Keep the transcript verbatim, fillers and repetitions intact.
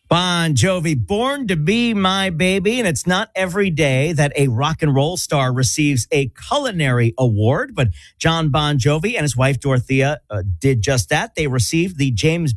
Bon Jovi, Born to Be My Baby. And it's not every day that a rock and roll star receives a culinary award, but John Bon Jovi and his wife Dorothea uh, did just that. They received the James